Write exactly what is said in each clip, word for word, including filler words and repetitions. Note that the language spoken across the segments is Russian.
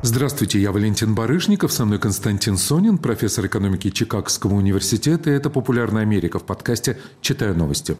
Здравствуйте, я Валентин Барышников, со мной Константин Сонин, профессор экономики Чикагского университета, и это «Популярная Америка» в подкасте «Читаю новости».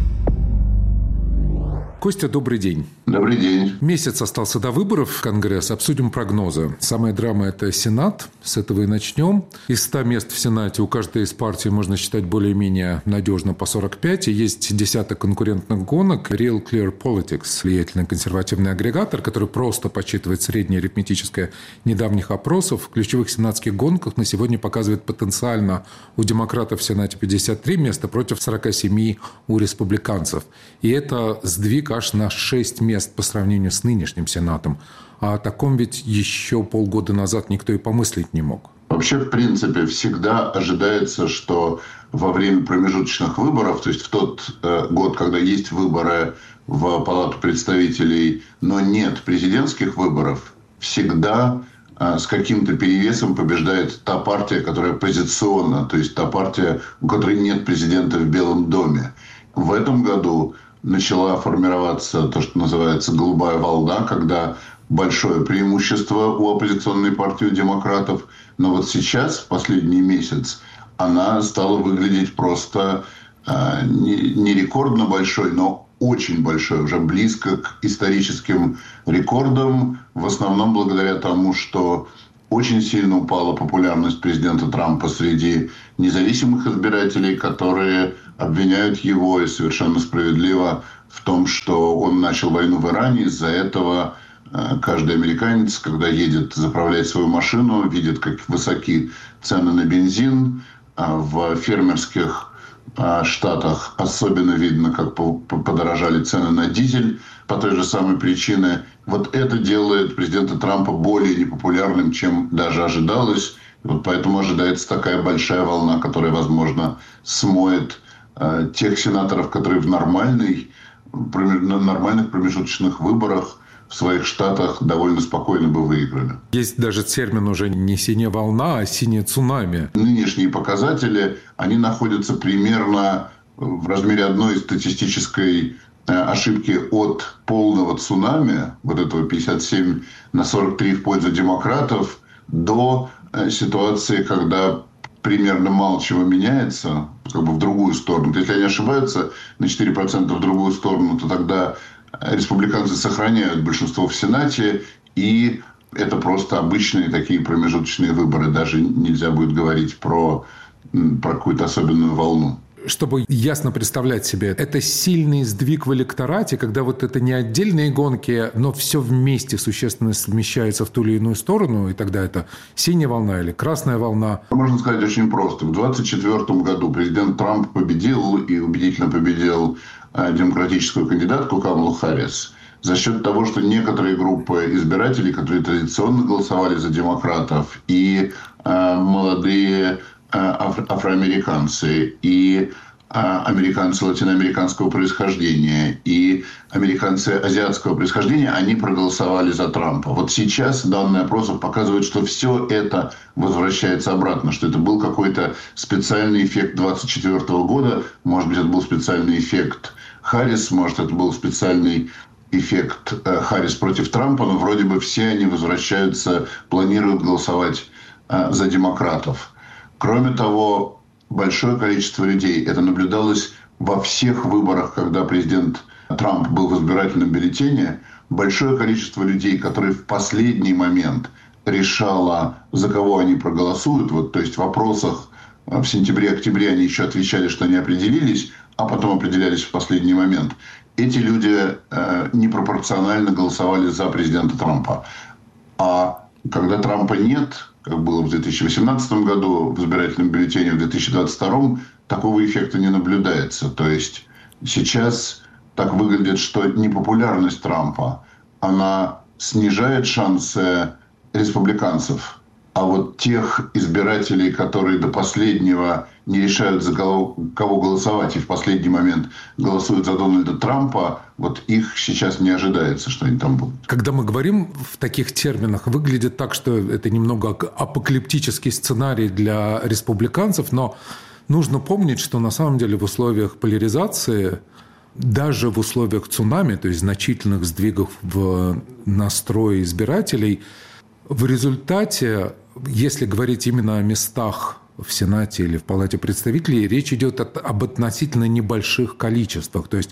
Костя, добрый день. Добрый день. Месяц остался до выборов в Конгресс. Обсудим прогнозы. Самая драма – это Сенат. С этого и начнем. Из ста мест в Сенате у каждой из партий можно считать более-менее надежно по сорок пять. И есть десяток конкурентных гонок. Real Clear Politics – влиятельный консервативный агрегатор, который просто подсчитывает среднее арифметическое недавних опросов. В ключевых сенатских гонках на сегодня показывает потенциально у демократов в Сенате пятьдесят три места против сорок семь у республиканцев. И это сдвиг аж на шесть мест по сравнению с нынешним Сенатом. А о таком ведь еще полгода назад никто и помыслить не мог. Вообще, в принципе, всегда ожидается, что во время промежуточных выборов, то есть в тот э, год, когда есть выборы в Палату представителей, но нет президентских выборов, всегда э, с каким-то перевесом побеждает та партия, которая оппозиционна, то есть та партия, у которой нет президента в Белом доме. В этом году начала формироваться то, что называется «голубая волна», когда большое преимущество у оппозиционной партии, у демократов. Но вот сейчас, в последний месяц, она стала выглядеть просто э, не, не рекордно большой, но очень большой, уже близко к историческим рекордам. В основном благодаря тому, что очень сильно упала популярность президента Трампа среди независимых избирателей, которые обвиняют его, и совершенно справедливо, в том, что он начал войну в Иране. Из-за этого каждый американец, когда едет заправлять свою машину, видит, как высоки цены на бензин. В фермерских штатах особенно видно, как подорожали цены на дизель по той же самой причине. Вот это делает президента Трампа более непопулярным, чем даже ожидалось. Вот поэтому ожидается такая большая волна, которая, возможно, смоет э, тех сенаторов, которые в нормальной, на нормальных промежуточных выборах в своих штатах довольно спокойно бы выиграли. Есть даже термин уже не «синяя волна», а «синее цунами». Нынешние показатели, они находятся примерно в размере одной статистической ошибки от полного цунами, вот этого пятьдесят семь на сорок три в пользу демократов, до ситуации, когда примерно мало чего меняется, как бы в другую сторону. Если они ошибаются на четыре процента в другую сторону, то тогда республиканцы сохраняют большинство в Сенате, и это просто обычные такие промежуточные выборы. Даже нельзя будет говорить про, про какую-то особенную волну. Чтобы ясно представлять себе, это сильный сдвиг в электорате, когда вот это не отдельные гонки, но все вместе существенно смещается в ту или иную сторону, и тогда это синяя волна или красная волна. Можно сказать очень просто. В двадцать четвёртом году президент Трамп победил и убедительно победил демократическую кандидатку Камалу Харрис за счет того, что некоторые группы избирателей, которые традиционно голосовали за демократов, и э, молодые Афро- афроамериканцы, и а, американцы латиноамериканского происхождения, и американцы азиатского происхождения, они проголосовали за Трампа. Вот сейчас данные опросов показывают, что все это возвращается обратно, что это был какой-то специальный эффект двадцать четвёртого года, может быть, это был специальный эффект Харрис, может, это был специальный эффект э, Харрис против Трампа, но вроде бы все они возвращаются, планируют голосовать э, за демократов. Кроме того, большое количество людей, это наблюдалось во всех выборах, когда президент Трамп был в избирательном бюллетене, большое количество людей, которые в последний момент решало, за кого они проголосуют, вот, то есть в вопросах в сентябре-октябре они еще отвечали, что не определились, а потом определялись в последний момент. Эти люди э, непропорционально голосовали за президента Трампа. А когда Трампа нет, как было в две тысячи восемнадцатом году в избирательном бюллетене, в две тысячи двадцать втором, такого эффекта не наблюдается. То есть сейчас так выглядит, что непопулярность Трампа, она снижает шансы республиканцев. А вот тех избирателей, которые до последнего не решают, за кого, кого голосовать, и в последний момент голосуют за Дональда Трампа, вот их сейчас не ожидается, что они там будут. Когда мы говорим в таких терминах, выглядит так, что это немного апокалиптический сценарий для республиканцев, но нужно помнить, что на самом деле в условиях поляризации, даже в условиях цунами, то есть значительных сдвигов в настрое избирателей, В результате, если говорить именно о местах в Сенате или в Палате представителей, речь идет об относительно небольших количествах. То есть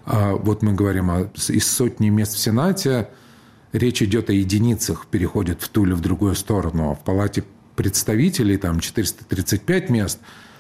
вот мы говорим о, из сотни мест в Сенате, речь идет о единицах, переходят в ту или в другую сторону. А в Палате представителей там четыреста тридцать пять мест,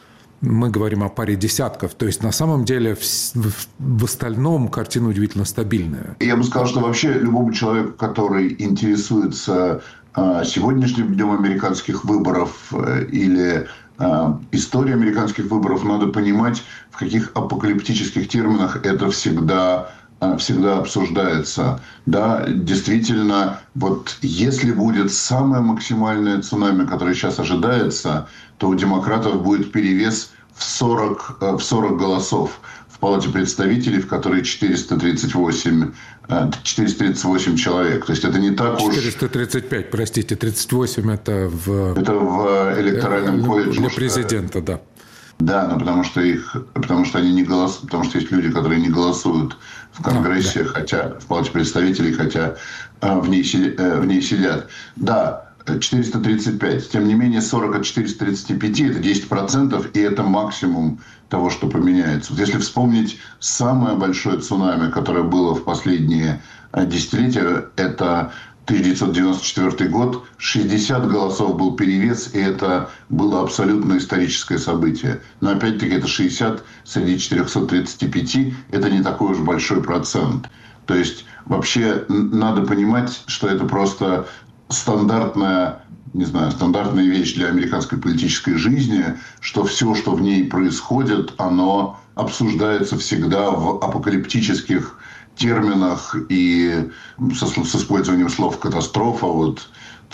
мы говорим о паре десятков. То есть на самом деле в, в, в остальном картина удивительно стабильная. Я бы сказал, что вообще любому человеку, который интересуется сегодняшним днем американских выборов или э, историей американских выборов, надо понимать, в каких апокалиптических терминах это всегда, э, всегда обсуждается. Да, действительно, вот если будет самое максимальное цунами, которое сейчас ожидается, то у демократов будет перевес в сорок, э, в сорок голосов. В Палате представителей, в которой четыреста тридцать восемь, четыреста тридцать восемь человек. То есть это не так уж... четыреста тридцать пять, простите, тридцать восемь это в... Это в электоральном колледже. Для президента, да. Да, но потому что их, потому что они не голосуют, потому что есть люди, которые не голосуют в Конгрессе, а, да. хотя в Палате представителей, хотя в ней, в ней сидят. Да, четыреста тридцать пять. Тем не менее, сорок от четырёхсот тридцати пяти – это десять процентов, и это максимум того, что поменяется. Вот если вспомнить самое большое цунами, которое было в последние десятилетия, это тысяча девятьсот девяносто четвёртый год, шестьдесят голосов был перевес, и это было абсолютно историческое событие. Но опять-таки это шестьдесят среди четырехсот тридцати пяти, это не такой уж большой процент. То есть вообще надо понимать, что это просто стандартная, не знаю, стандартная вещь для американской политической жизни, что все, что в ней происходит, оно обсуждается всегда в апокалиптических терминах и со, с использованием слов «катастрофа», вот,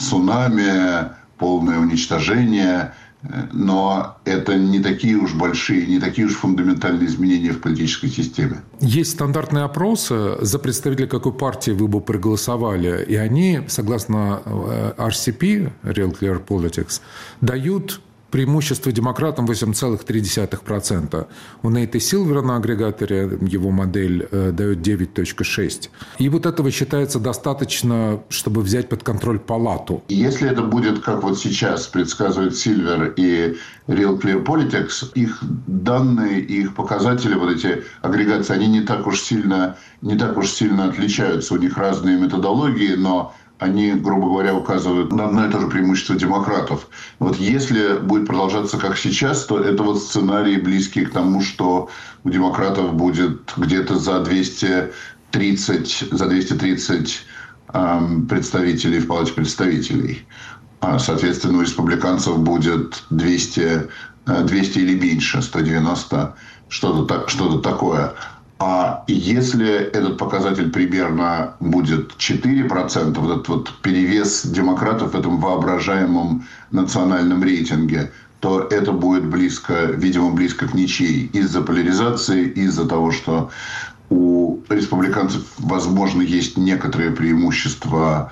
«цунами», «полное уничтожение». Но это не такие уж большие, не такие уж фундаментальные изменения в политической системе. Есть стандартные опросы, за представителя какой партии вы бы проголосовали, и они, согласно ар си пи, Real Clear Politics, дают преимущество демократам восемь целых три десятых процента. У Нейта Силвера на агрегаторе его модель э, дает девять целых шесть. И вот этого считается достаточно, чтобы взять под контроль палату. Если это будет, как вот сейчас предсказывает Сильвер и Real Clear Politics, их данные, их показатели, вот эти агрегации, они не так уж сильно, не так уж сильно отличаются. У них разные методологии, но они, грубо говоря, указывают на одно и то же преимущество демократов. Вот если будет продолжаться как сейчас, то это вот сценарий, близкий к тому, что у демократов будет где-то за двести тридцать, за двести тридцать эм, представителей в Палате представителей. А, соответственно, у республиканцев будет двести, двести или меньше, сто девяносто, что-то, что-то такое. А если этот показатель примерно будет четыре процента, вот этот вот перевес демократов в этом воображаемом национальном рейтинге, то это будет близко, видимо, близко к ничьей. Из-за поляризации, из-за того, что у республиканцев, возможно, есть некоторые преимущества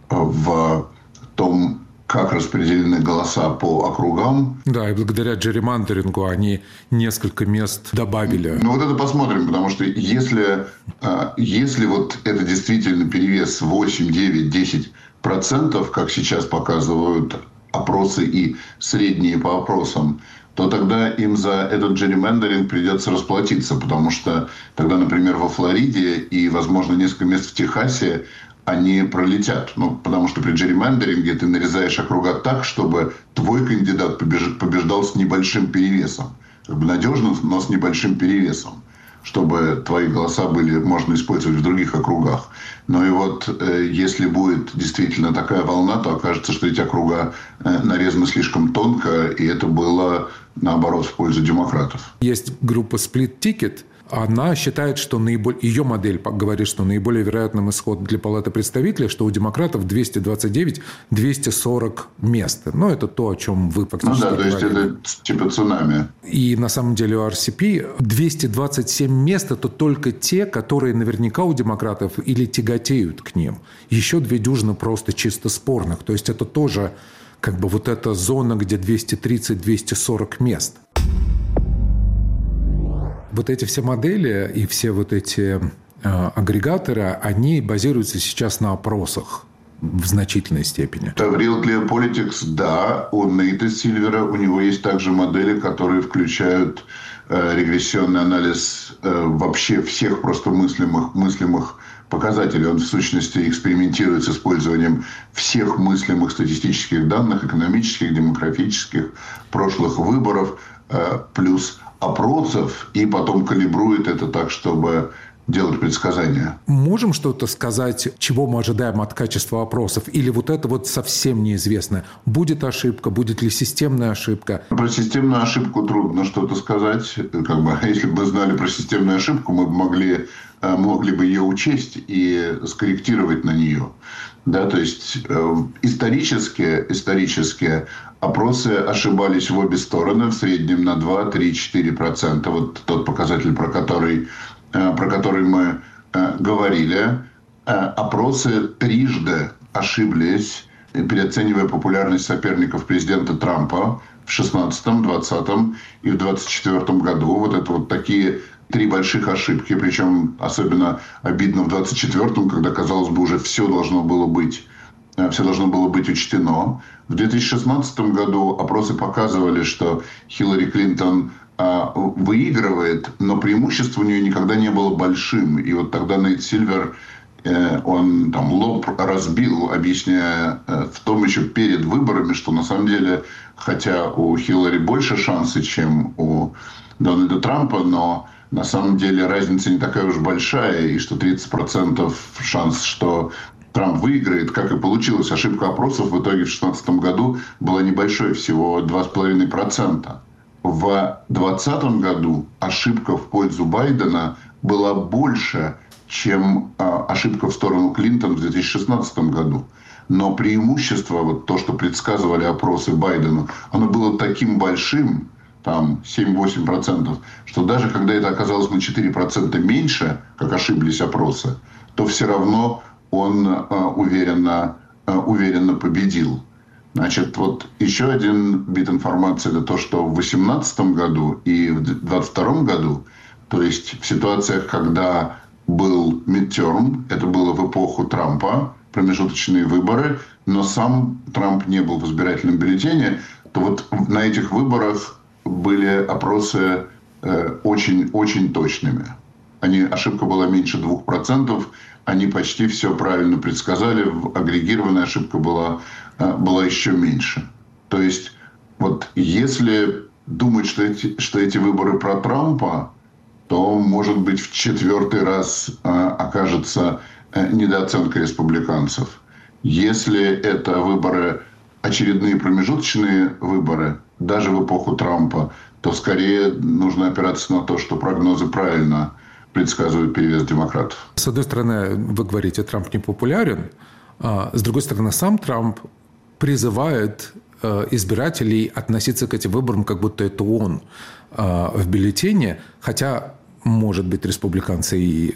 в том, как распределены голоса по округам. Да, и благодаря джерримандерингу они несколько мест добавили. Ну, вот это посмотрим, потому что если, если вот это действительно перевес восемь, девять, десять процентов, как сейчас показывают опросы и средние по опросам, то тогда им за этот джерримандеринг придется расплатиться, потому что тогда, например, во Флориде и, возможно, несколько мест в Техасе они пролетят. Ну, потому что при джерримандеринге ты нарезаешь округа так, чтобы твой кандидат побеждал с небольшим перевесом. Как бы надежно, но с небольшим перевесом. Чтобы твои голоса были, можно использовать в других округах. Ну и вот, э, если будет действительно такая волна, то окажется, что эти округа э, нарезаны слишком тонко, и это было, наоборот, в пользу демократов. Есть группа Split Ticket. Она считает, что наиболее, ее модель говорит, что наиболее вероятным исход для Палаты представителей, что у демократов двести двадцать девять - двести сорок мест. Ну, это то, о чем вы фактически говорили. Ну да, говорили. то есть это типа цунами. И на самом деле у ар си пи двести двадцать семь мест – это только те, которые наверняка у демократов или тяготеют к ним. Еще две дюжины просто чисто спорных. То есть это тоже как бы вот эта зона, где двести тридцать - двести сорок мест. Вот эти все модели и все вот эти э, агрегаторы, они базируются сейчас на опросах. в значительной степени. В Real Clear Politics, да, у Нейта Сильвера, у него есть также модели, которые включают э, регрессионный анализ э, вообще всех просто мыслимых, мыслимых показателей. Он, в сущности, экспериментирует с использованием всех мыслимых статистических данных, экономических, демографических, прошлых выборов, э, плюс опросов, и потом калибрует это так, чтобы делать предсказания. Можем что-то сказать, чего мы ожидаем от качества опросов? Или вот это вот совсем неизвестно? Будет ошибка? Будет ли системная ошибка? Про системную ошибку трудно что-то сказать. Как бы, если бы мы знали про системную ошибку, мы бы могли, могли бы ее учесть и скорректировать на нее. Да, то есть э, исторически, исторически опросы ошибались в обе стороны, в среднем на два, три, четыре процента. Вот тот показатель, про который про который мы э, говорили, э, опросы трижды ошиблись, переоценивая популярность соперников президента Трампа в шестнадцатом, двадцатом и в двадцать четвёртом году. Вот это вот такие три больших ошибки, причем особенно обидно в двадцать четвёртом, когда, казалось бы, уже все должно было быть, э, все должно было быть учтено. В две тысячи шестнадцатом году опросы показывали, что Хиллари Клинтон выигрывает, но преимущество у нее никогда не было большим. И вот тогда Нейт Сильвер, он там лоб разбил, объясняя в том еще перед выборами, что на самом деле, хотя у Хиллари больше шансы, чем у Дональда Трампа, но на самом деле разница не такая уж большая, и что тридцать процентов шанс, что Трамп выиграет, как и получилось. Ошибка опросов в итоге в две тысячи шестнадцатом году была небольшой, всего два с половиной процента. В двадцатом году ошибка в пользу Байдена была больше, чем а, ошибка в сторону Клинтон в две тысячи шестнадцатом году. Но преимущество, вот то, что предсказывали опросы Байдену, оно было таким большим, там семь-восемь процентов, что даже когда это оказалось на четыре процента меньше, как ошиблись опросы, то все равно он а, уверенно, а, уверенно победил. Значит, вот еще один бит информации – это то, что в две тысячи восемнадцатом году и в две тысячи двадцать втором году, то есть в ситуациях, когда был midterm, это было в эпоху Трампа, промежуточные выборы, но сам Трамп не был в избирательном бюллетене, то вот на этих выборах были опросы э, очень, очень точными. Они, ошибка была меньше двух процентов, они почти все правильно предсказали, агрегированная ошибка была, была еще меньше. То есть, вот если думать, что эти, что эти выборы про Трампа, то, может быть, в четвертый раз окажется недооценка республиканцев. Если это выборы, очередные промежуточные выборы, даже в эпоху Трампа, то скорее нужно опираться на то, что прогнозы правильно предсказывают перевес демократов. С одной стороны, вы говорите, Трамп не популярен. А с другой стороны, сам Трамп призывает избирателей относиться к этим выборам, как будто это он в бюллетене. Хотя, может быть, республиканцы и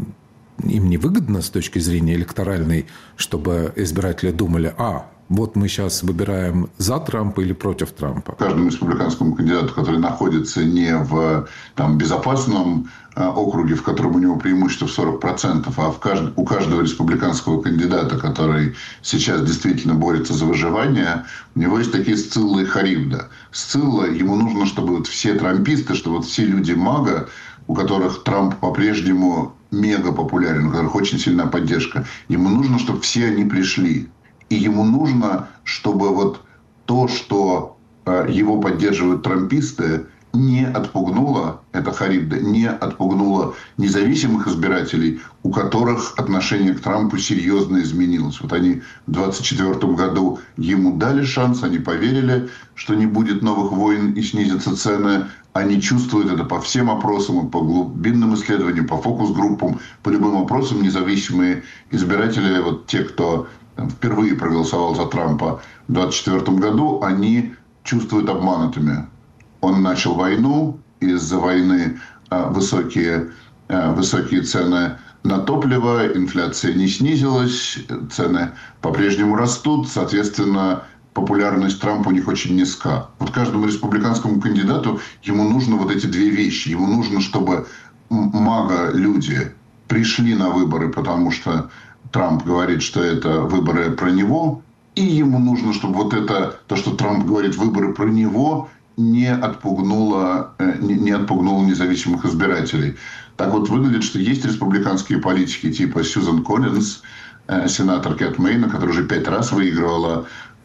им невыгодно с точки зрения электоральной, чтобы избиратели думали, а, вот мы сейчас выбираем за Трампа или против Трампа. Каждому республиканскому кандидату, который находится не в там, безопасном э, округе, в котором у него преимущество в сорок процентов, а в кажд... у каждого республиканского кандидата, который сейчас действительно борется за выживание, у него есть такие Сцилла и Харибда. Сцилла, ему нужно, чтобы вот все трамписты, чтобы вот все люди мага, у которых Трамп по-прежнему мега популярен, у которых очень сильная поддержка, ему нужно, чтобы все они пришли. И ему нужно, чтобы вот то, что э, его поддерживают трамписты, не отпугнуло, это Харибда, не отпугнуло независимых избирателей, у которых отношение к Трампу серьезно изменилось. Вот они в двадцать четвёртом году ему дали шанс, они поверили, что не будет новых войн и снизятся цены. Они чувствуют это по всем опросам, по глубинным исследованиям, по фокус-группам, по любым опросам. Независимые избиратели, вот те, кто впервые проголосовал за Трампа в двадцать четвёртом году, они чувствуют обманутыми. Он начал войну, из-за войны э, высокие, э, высокие цены на топливо, инфляция не снизилась, цены по-прежнему растут, соответственно, популярность Трампа у них очень низка. Вот каждому республиканскому кандидату ему нужно вот эти две вещи. Ему нужно, чтобы мага-люди пришли на выборы, потому что Трамп говорит, что это выборы про него, и ему нужно, чтобы вот это, то, что Трамп говорит, выборы про него, не отпугнуло, не, не отпугнуло независимых избирателей. Так вот выглядит, что есть республиканские политики типа Сьюзан Коллинз, сенаторки от Мэйна, которая уже пять раз выигрывала,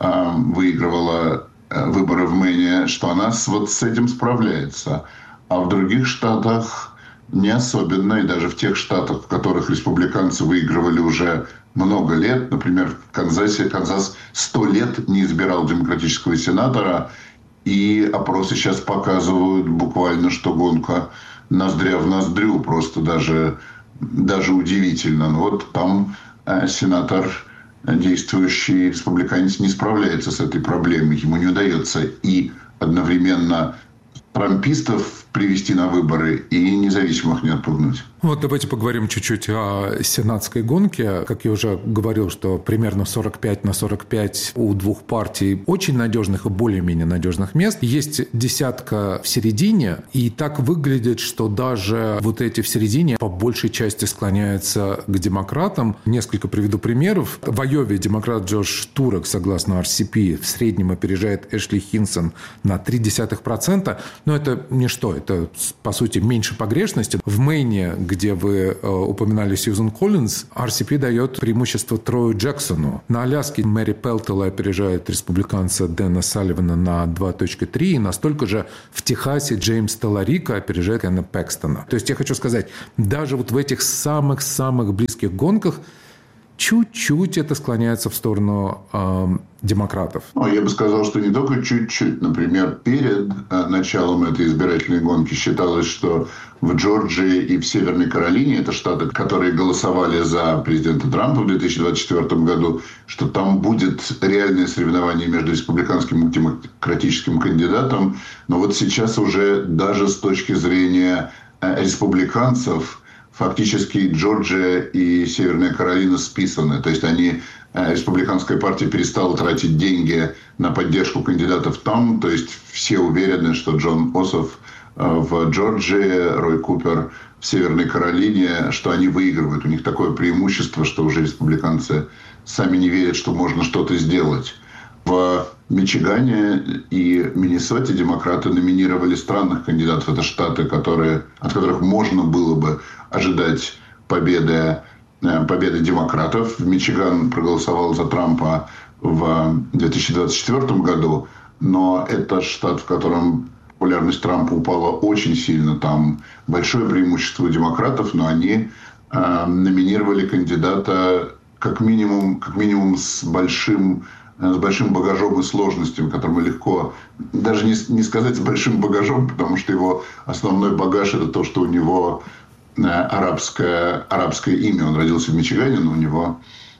выигрывала выборы в Мэйне, что она вот с этим справляется. А в других штатах не особенно. И даже в тех штатах, в которых республиканцы выигрывали уже много лет, например, в Канзасе, Канзас сто лет не избирал демократического сенатора, и опросы сейчас показывают буквально, что гонка ноздря в ноздрю, просто даже, даже удивительно. Но вот там э, сенатор, действующий республиканец, не справляется с этой проблемой. Ему не удается и одновременно трампистов привести на выборы и независимых не отпугнуть. Вот давайте поговорим чуть-чуть о сенатской гонке. Как я уже говорил, что примерно сорок пять на сорок пять у двух партий очень надежных и более-менее надежных мест. Есть десятка в середине, и так выглядит, что даже вот эти в середине по большей части склоняются к демократам. Несколько приведу примеров. В Айове демократ Джош Турок, согласно ар си пи, в среднем опережает Эшли Хинсон на ноль целых три десятых процента. Но это ничто, это, по сути, меньше погрешности. В Мэйне, где вы э, упоминали Сьюзан Коллинз, ар си пи дает преимущество Трою Джексону. На Аляске Мэри Пелтела опережает республиканца Дэна Салливана на два целых три, и настолько же в Техасе Джеймс Таларика опережает Кена Пэкстона. То есть я хочу сказать, даже вот в этих самых-самых близких гонках чуть-чуть это склоняется в сторону э, демократов. Ну, я бы сказал, что не только чуть-чуть. Например, перед э, началом этой избирательной гонки считалось, что в Джорджии и в Северной Каролине, это штаты, которые голосовали за президента Трампа в две тысячи двадцать четвёртом году, что там будет реальное соревнование между республиканским и демократическим кандидатом. Но вот сейчас уже даже с точки зрения э, республиканцев фактически Джорджия и Северная Каролина списаны. То есть они, республиканская партия перестала тратить деньги на поддержку кандидатов там. То есть все уверены, что Джон Ософ в Джорджии, Рой Купер в Северной Каролине, что они выигрывают. У них такое преимущество, что уже республиканцы сами не верят, что можно что-то сделать. В Мичигане и Миннесоте демократы номинировали странных кандидатов. Это штаты, которые, от которых можно было бы ожидать победы, победы демократов. Мичиган проголосовал за Трампа в две тысячи двадцать четвёртом году, но это штат, в котором популярность Трампа упала очень сильно. Там большое преимущество у демократов, но они э, номинировали кандидата как минимум, как минимум с большим с большим багажом и сложностями, которому легко, даже не, не сказать с большим багажом, потому что его основной багаж – это то, что у него арабское, арабское имя. Он родился в Мичигане, но у него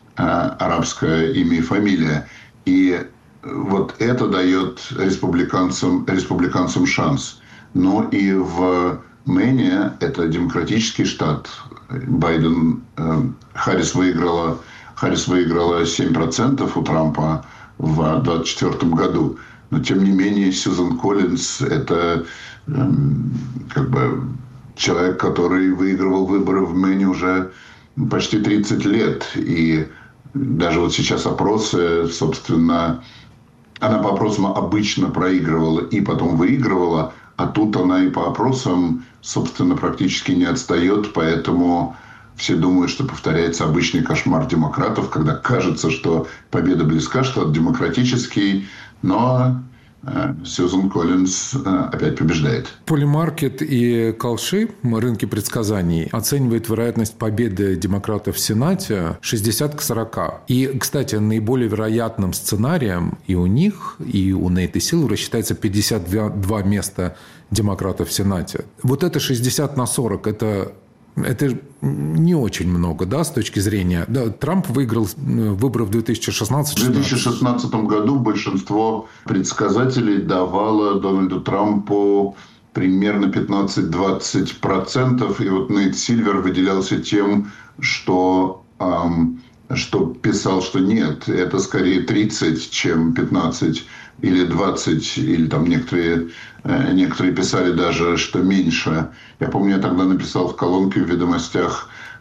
арабское имя и фамилия. И вот это дает республиканцам, республиканцам шанс. Но и в Мэйне, это демократический штат, Байден, Харрис выиграла Харрис выиграла семь процентов у Трампа в двадцать четвёртом году. Но, тем не менее, Сьюзан Коллинз – это э, как бы человек, который выигрывал выборы в Мэйне уже почти тридцать лет. И даже вот сейчас опросы, собственно, она по опросам обычно проигрывала и потом выигрывала, а тут она и по опросам, собственно, практически не отстает, поэтому все думают, что повторяется обычный кошмар демократов, когда кажется, что победа близка, что демократический, но э, Сьюзан Коллинз э, опять побеждает. Polymarket и Kalshi, рынки предсказаний, оценивают вероятность победы демократов в Сенате шестьдесят к сорока. И, кстати, наиболее вероятным сценарием и у них, и у Нейта Силвера считается пятьдесят два места демократов в Сенате. Вот это шестьдесят на сорок, это... Это не очень много, да, с точки зрения... Да, Трамп выиграл выборы в две тысячи шестнадцатом. В две тысячи шестнадцатом году большинство предсказателей давало Дональду Трампу примерно пятнадцать-двадцать процентов. И вот Нейт Сильвер выделялся тем, что, эм, что писал, что нет, это скорее тридцать, чем пятнадцать или двадцать, или там некоторые, э, некоторые писали даже, что меньше. Я помню, я тогда написал в колонке в «Ведомостях»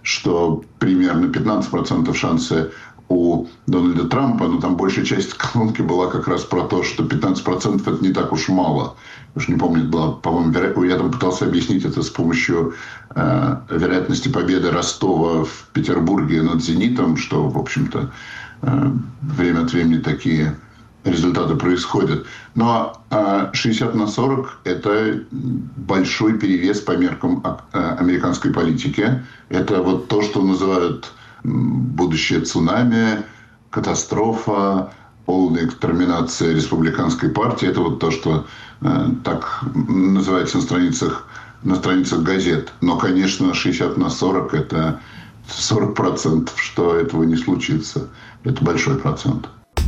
что примерно пятнадцать процентов шансы у Дональда Трампа, но там большая часть колонки была как раз про то, что пятнадцать процентов это не так уж мало. Уж не помню, была, по-моему, веро... я там пытался объяснить это с помощью э, вероятности победы Ростова в Петербурге над «Зенитом», что, в общем-то, э, время от времени такие результаты происходят. Но э, шестьдесят на сорок – это большой перевес по меркам э, американской политики. Это вот то, что называют будущее цунами, катастрофа, полная экстерминация республиканской партии. Это вот то, что э, так называется на страницах, на страницах газет. Но, конечно, шестьдесят на сорок – это сорок процентов, что этого не случится. Это большой процент.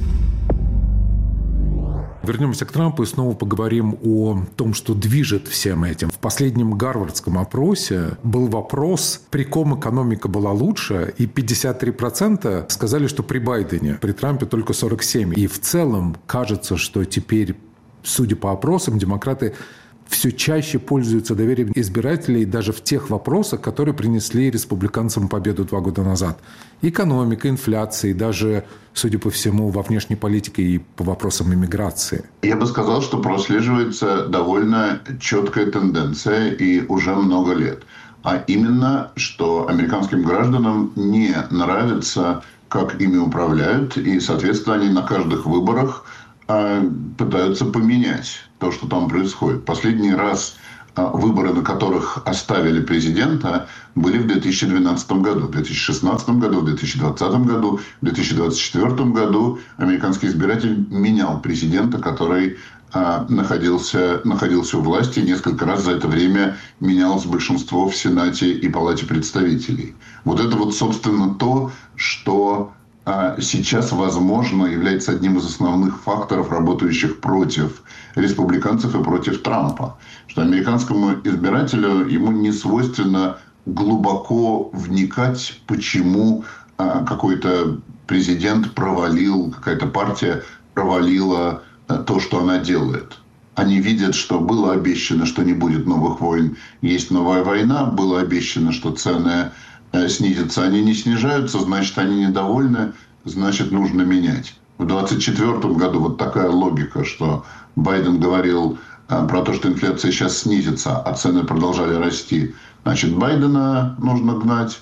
Вернемся к Трампу и снова поговорим о том, что движет всем этим. В последнем гарвардском опросе был вопрос, при ком экономика была лучше, и пятьдесят три процента сказали, что при Байдене, при Трампе только сорок семь процентов. И в целом кажется, что теперь, судя по опросам, демократы все чаще пользуются доверием избирателей даже в тех вопросах, которые принесли республиканцам победу два года назад. Экономика, инфляция, и даже, судя по всему, во внешней политике и по вопросам иммиграции. Я бы сказал, что прослеживается довольно четкая тенденция и уже много лет. А именно, что американским гражданам не нравится, как ими управляют, и, соответственно, они на каждых выборах пытаются поменять то, что там происходит. Последний раз выборы, на которых оставили президента, были в две тысячи двенадцатом году. В две тысячи шестнадцатом году, в две тысячи двадцатом году, в две тысячи двадцать четвёртом году американский избиратель менял президента, который находился, находился у власти. Несколько раз за это время менялось большинство в Сенате и Палате представителей. Вот это вот, собственно, то, что сейчас, возможно, является одним из основных факторов, работающих против республиканцев и против Трампа. Что американскому избирателю ему не свойственно глубоко вникать, почему какой-то президент провалил, какая-то партия провалила то, что она делает. Они видят, что было обещано, что не будет новых войн, есть новая война, было обещано, что цены снизятся, они не снижаются, значит, они недовольны, значит, нужно менять. В двадцать четвёртом году вот такая логика, что Байден говорил про то, что инфляция сейчас снизится, а цены продолжали расти. Значит, Байдена нужно гнать.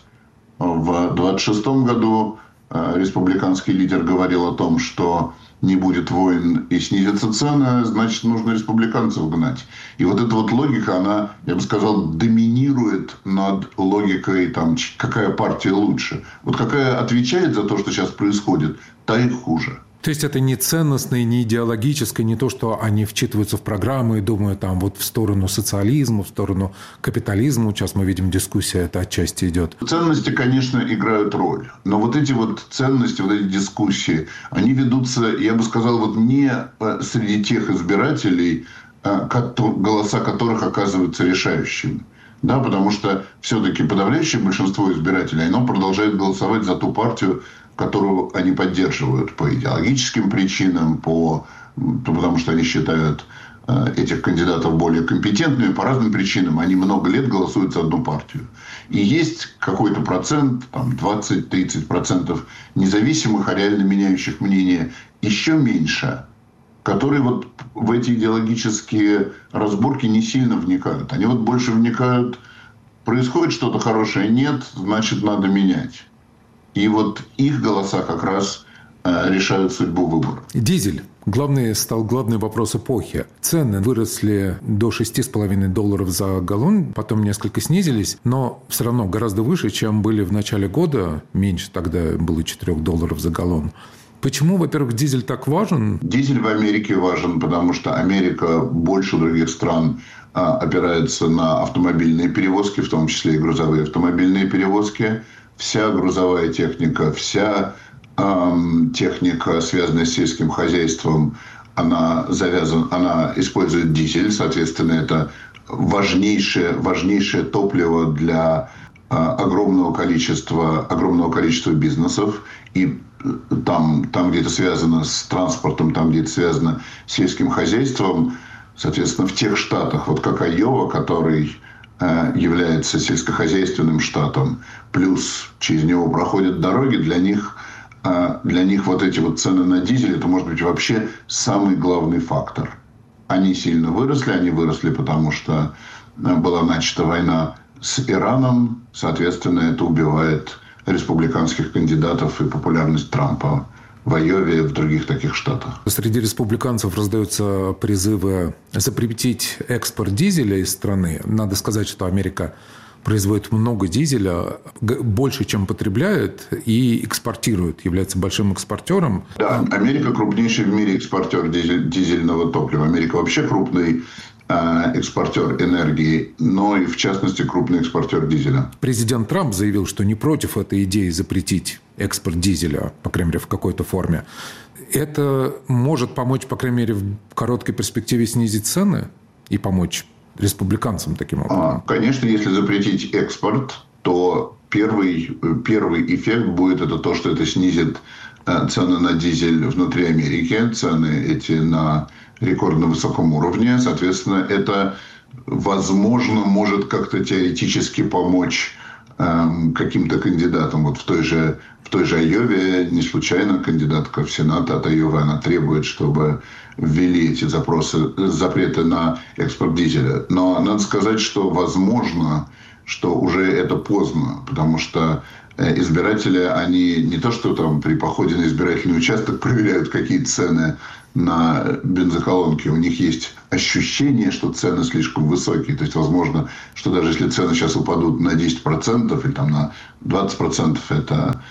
В двадцать шестом году республиканский лидер говорил о том, что не будет войн и снизятся цены, значит, нужно республиканцев гнать. И вот эта вот логика, она, я бы сказал, доминирует над логикой, там, какая партия лучше. Вот какая отвечает за то, что сейчас происходит, та и хуже. То есть это не ценностное, не идеологическое, не то, что они вчитываются в программы и думают там вот в сторону социализма, в сторону капитализма. Сейчас мы видим, дискуссия это отчасти идет. Ценности, конечно, играют роль. Но вот эти вот ценности, вот эти дискуссии, они ведутся, я бы сказал, вот не среди тех избирателей, голоса которых оказываются решающими. Да, потому что все-таки подавляющее большинство избирателей, оно продолжает голосовать за ту партию, которую они поддерживают по идеологическим причинам, по, потому что они считают э, этих кандидатов более компетентными, по разным причинам. Они много лет голосуют за одну партию. И есть какой-то процент, там, двадцать-тридцать процентов независимых, а реально меняющих мнение еще меньше, которые вот в эти идеологические разборки не сильно вникают. Они вот больше вникают, происходит что-то хорошее, нет, значит, надо менять. И вот их голоса как раз э, решают судьбу выборов. Дизель. Главный стал главный вопрос эпохи. Цены выросли до шести с половиной долларов за галлон, потом несколько снизились, но все равно гораздо выше, чем были в начале года. Меньше тогда было четырех долларов за галлон. Почему, во-первых, дизель так важен? Дизель в Америке важен, потому что Америка больше других стран а, опирается на автомобильные перевозки, в том числе и грузовые автомобильные перевозки. Вся грузовая техника, вся эм, техника, связанная с сельским хозяйством, она завязана, она использует дизель. Соответственно, это важнейшее, важнейшее топливо для э, огромного количества, огромного количества бизнесов. И там, там, где это связано с транспортом, там, где это связано с сельским хозяйством, соответственно, в тех штатах, вот как Айова, который является сельскохозяйственным штатом, плюс через него проходят дороги, для них, для них вот эти вот цены на дизель, это может быть вообще самый главный фактор. Они сильно выросли, они выросли, потому что была начата война с Ираном, соответственно, это убивает республиканских кандидатов и популярность Трампа в Айове и в других таких штатах. Среди республиканцев раздаются призывы запретить экспорт дизеля из страны. Надо сказать, что Америка производит много дизеля, больше, чем потребляет, и экспортирует, является большим экспортером. Да, Америка крупнейший в мире экспортер дизель, дизельного топлива. Америка вообще крупный экспортер энергии, но и, в частности, крупный экспортер дизеля. Президент Трамп заявил, что не против этой идеи запретить экспорт дизеля, по крайней мере, в какой-то форме. Это может помочь, по крайней мере, в короткой перспективе снизить цены и помочь республиканцам таким образом? Конечно, если запретить экспорт, то первый, первый эффект будет это то, что это снизит цены на дизель внутри Америки, цены эти на рекордно высоком уровне. Соответственно, это, возможно, может как-то теоретически помочь э, каким-то кандидатам. Вот в той же, в той же Айове не случайно кандидатка в Сенат от Айовы, она требует, чтобы ввели эти запросы, запреты на экспорт дизеля. Но надо сказать, что возможно, что уже это поздно, потому что избиратели, они не то, что там при походе на избирательный участок проверяют, какие цены на бензоколонке. У них есть ощущение, что цены слишком высокие. То есть, возможно, что даже если цены сейчас упадут на десять процентов или там на двадцать процентов, это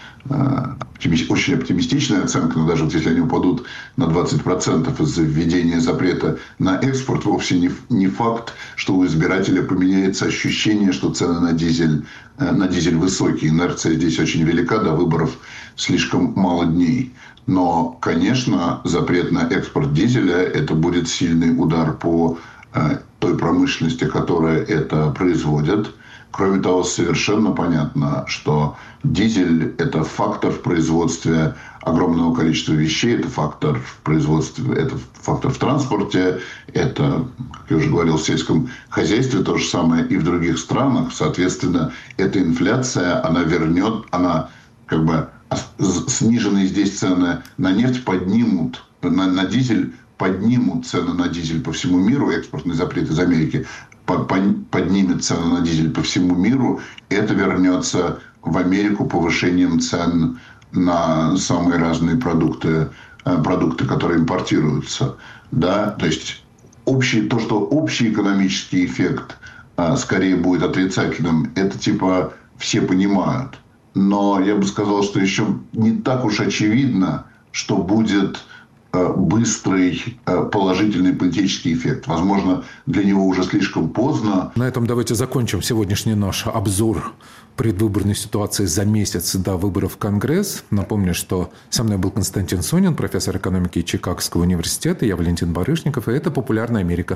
э, очень оптимистичная оценка, но даже вот если они упадут на двадцать процентов из-за введения запрета на экспорт, вовсе не, не факт, что у избирателя поменяется ощущение, что цены на дизель, э, на дизель высокие. Инерция здесь очень велика, до выборов слишком мало дней. Но, конечно, запрет на экспорт дизеля – это будет сильный удар по э, той промышленности, которая это производит. Кроме того, совершенно понятно, что дизель – это фактор в производстве огромного количества вещей, это фактор в производстве, это фактор в транспорте, это, как я уже говорил, в сельском хозяйстве, то же самое и в других странах. Соответственно, эта инфляция, она вернет, она как бы сниженные здесь цены на нефть поднимут, на, на дизель поднимут цены на дизель по всему миру, экспортный запрет из Америки поднимет цены на дизель по всему миру, это вернется в Америку повышением цен на самые разные продукты, продукты, которые импортируются. Да? То есть общий, то, что общий экономический эффект а, скорее будет отрицательным, это типа все понимают. Но я бы сказал, что еще не так уж очевидно, что будет быстрый положительный политический эффект. Возможно, для него уже слишком поздно. На этом давайте закончим сегодняшний наш обзор предвыборной ситуации за месяц до выборов в Конгресс. Напомню, что со мной был Константин Сонин, профессор экономики Чикагского университета. Я Валентин Барышников, и это «Популярная Америка».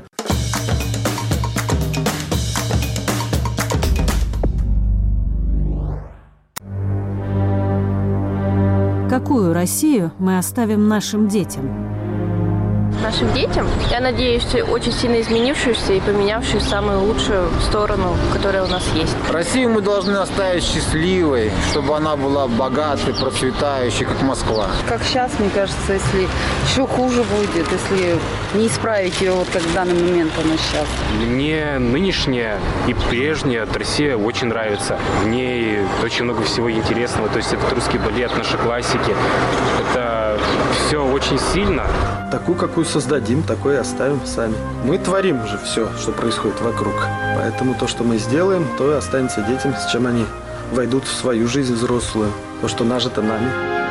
Какую Россию мы оставим нашим детям? Нашим детям, я надеюсь, очень сильно изменившуюся и поменявшую самую лучшую сторону, которая у нас есть. Россию мы должны оставить счастливой, чтобы она была богатой, процветающей, как Москва. Как сейчас, мне кажется, если еще хуже будет, если не исправить ее, вот как в данный момент она сейчас. Мне нынешняя и прежняя Россия очень нравится. В ней очень много всего интересного. То есть это русский балет, наши классики. Это все очень сильно. Такую, какую создадим, такой и оставим сами. Мы творим же все, что происходит вокруг. Поэтому то, что мы сделаем, то и останется детям, с чем они войдут в свою жизнь взрослую. То, что нажито нами.